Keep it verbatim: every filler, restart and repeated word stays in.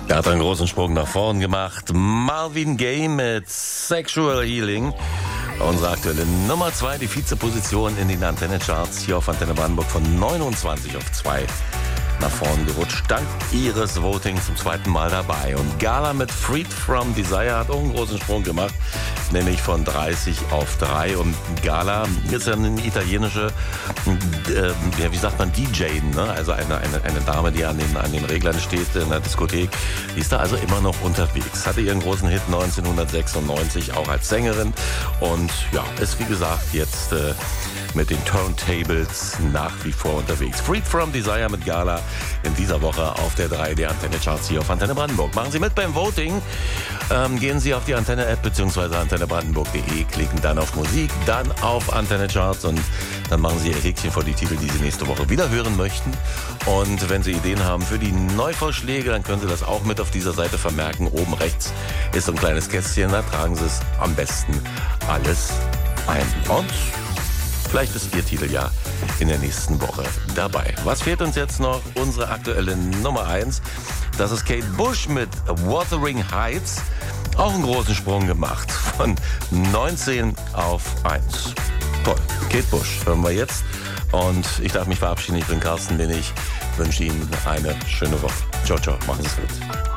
Er hat einen großen Sprung nach vorn gemacht. Marvin Gaye mit Sexual Healing. Unsere aktuelle Nummer zwei, die Vizeposition in den Antenne-Charts hier auf Antenne Brandenburg von neunundzwanzig auf zwei nach vorn gerutscht. Dank ihres Votings zum zweiten Mal dabei. Und Gala mit Freed from Desire hat auch einen großen Sprung gemacht, nämlich von dreißig auf drei. Und Gala ist ja eine italienische, äh, ja, wie sagt man, D J, ne? Also eine, eine, eine Dame, die an den, an den Reglern steht in der Diskothek. Die ist da also immer noch unterwegs. Hatte ihren großen Hit neunzehnhundertsechsundneunzig auch als Sängerin. Und ja, ist wie gesagt jetzt äh, mit den Turntables nach wie vor unterwegs. Freed from Desire mit Gala in dieser Woche auf der drei der Antenne-Charts hier auf Antenne Brandenburg. Machen Sie mit beim Voting. Ähm, gehen Sie auf die Antenne-App bzw. antenne brandenburg punkt de, klicken dann auf Musik, dann auf Antenne-Charts und dann machen Sie Ihr Häkchen vor die Titel, die Sie nächste Woche wieder hören möchten. Und wenn Sie Ideen haben für die Neuvorschläge, dann können Sie das auch mit auf dieser Seite vermerken. Oben rechts ist so ein kleines Kästchen, da tragen Sie es am besten alles ein. Und vielleicht ist Ihr Titel ja in der nächsten Woche dabei. Was fehlt uns jetzt noch? Unsere aktuelle Nummer eins. Das ist Kate Bush mit Wuthering Heights. Auch einen großen Sprung gemacht. Von neunzehn auf eins. Toll. Kate Bush hören wir jetzt. Und ich darf mich verabschieden. Ich bin Carsten Binnig. Ich wünsche Ihnen eine schöne Woche. Ciao, ciao. Machen Sie es gut.